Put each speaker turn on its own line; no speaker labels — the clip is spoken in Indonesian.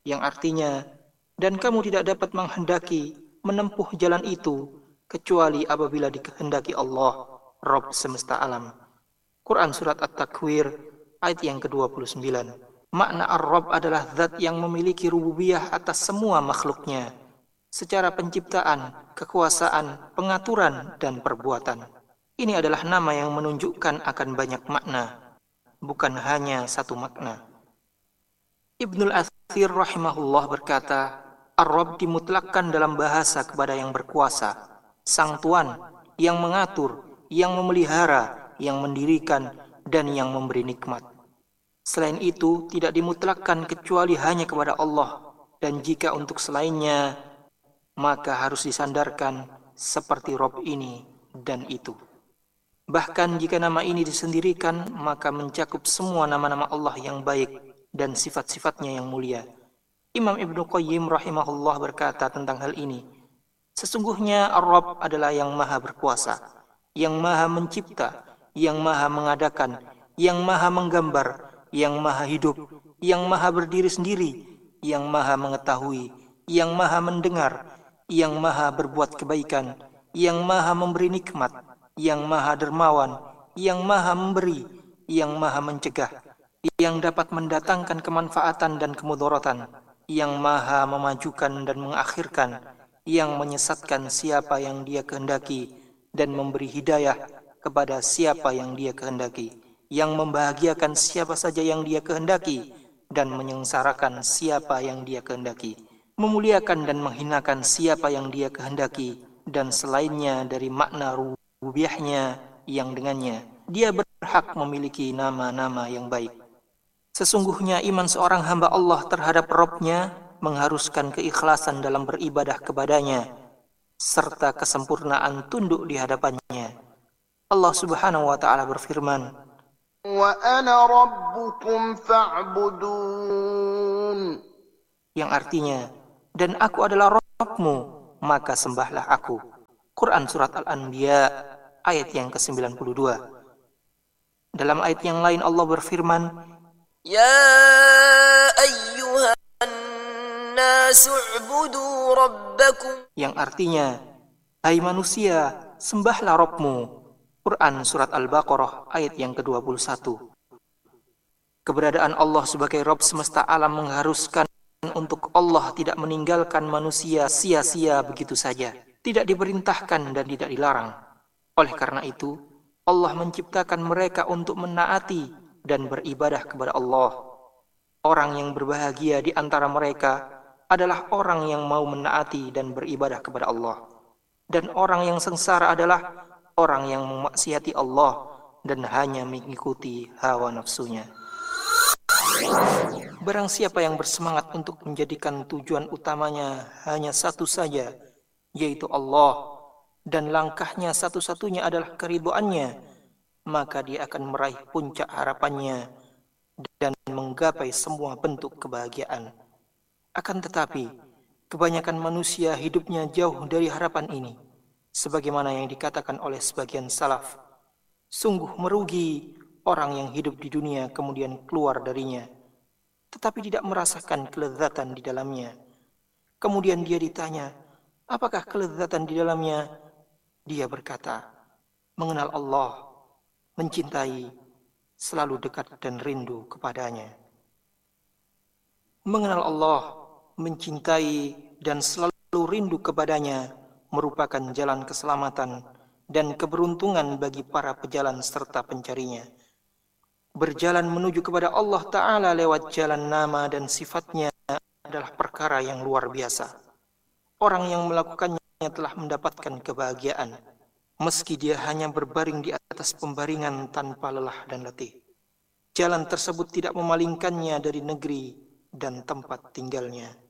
yang artinya, dan kamu tidak dapat menghendaki menempuh jalan itu kecuali apabila dikehendaki Allah, Rabb semesta alam. Quran Surat At-Takwir ayat yang ke-29. Makna Ar-Rabb adalah zat yang memiliki rububiyah atas semua makhluknya, secara penciptaan, kekuasaan, pengaturan, dan perbuatan. Ini adalah nama yang menunjukkan akan banyak makna, bukan hanya satu makna. Ibnul Athir rahimahullah berkata, Ar-Rabb dimutlakkan dalam bahasa kepada yang berkuasa, Sang Tuan, yang mengatur, yang memelihara, yang mendirikan, dan yang memberi nikmat. Selain itu, tidak dimutlakkan kecuali hanya kepada Allah, dan jika untuk selainnya, maka harus disandarkan seperti Rabb ini dan itu. Bahkan jika nama ini disendirikan, maka mencakup semua nama-nama Allah yang baik dan sifat-sifatnya yang mulia. Imam Ibnu Qayyim rahimahullah berkata tentang hal ini, sesungguhnya Ar-Rabb adalah yang maha berkuasa, yang maha mencipta, yang maha mengadakan, yang maha menggambar, yang maha hidup, yang maha berdiri sendiri, yang maha mengetahui, yang maha mendengar, yang maha berbuat kebaikan, yang maha memberi nikmat, yang maha dermawan, yang maha memberi, yang maha mencegah, yang dapat mendatangkan kemanfaatan dan kemudaratan, yang maha memajukan dan mengakhirkan, yang menyesatkan siapa yang dia kehendaki dan memberi hidayah kepada siapa yang dia kehendaki, yang membahagiakan siapa saja yang dia kehendaki dan menyengsarakan siapa yang dia kehendaki, memuliakan dan menghinakan siapa yang dia kehendaki, dan selainnya dari makna rububiyahnya yang dengannya dia berhak memiliki nama-nama yang baik. Sesungguhnya iman seorang hamba Allah terhadap Rabb-nya mengharuskan keikhlasan dalam beribadah kepadanya serta kesempurnaan tunduk di hadapannya. Allah Subhanahu wa taala berfirman,
"Wa ana rabbukum fa'budun."
yang artinya, dan aku adalah Rabb-mu, maka sembahlah aku. Quran Surat Al-Anbiya ayat yang ke-92. Dalam ayat yang lain Allah berfirman,
يا أيها الناس اعبدوا ربكم
yang artinya, hai manusia, sembahlah Rabb-mu. Quran Surat Al-Baqarah ayat yang ke-21. Keberadaan Allah sebagai Rabb semesta alam mengharuskan untuk Allah tidak meninggalkan manusia sia-sia begitu saja. Tidak diperintahkan dan tidak dilarang. Oleh karena itu, Allah menciptakan mereka untuk menaati dan beribadah kepada Allah. Orang yang berbahagia di antara mereka adalah orang yang mau menaati dan beribadah kepada Allah. Dan orang yang sengsara adalah orang yang memaksiati Allah dan hanya mengikuti hawa nafsunya. Barang siapa yang bersemangat untuk menjadikan tujuan utamanya hanya satu saja, yaitu Allah, dan langkahnya satu-satunya adalah keridhoannya, maka dia akan meraih puncak harapannya dan menggapai semua bentuk kebahagiaan. Akan tetapi, kebanyakan manusia hidupnya jauh dari harapan ini, sebagaimana yang dikatakan oleh sebagian salaf. Sungguh merugi orang yang hidup di dunia kemudian keluar darinya, tetapi tidak merasakan kelezatan di dalamnya. Kemudian dia ditanya, apakah kelezatan di dalamnya? Dia berkata, mengenal Allah, mencintai, selalu dekat dan rindu kepadanya. Mengenal Allah, mencintai, dan selalu rindu kepadanya merupakan jalan keselamatan dan keberuntungan bagi para pejalan serta pencarinya. Berjalan menuju kepada Allah Ta'ala lewat jalan nama dan sifatnya adalah perkara yang luar biasa. Orang yang melakukannya telah mendapatkan kebahagiaan, meski dia hanya berbaring di atas pembaringan tanpa lelah dan letih. Jalan tersebut tidak memalingkannya dari negeri dan tempat tinggalnya.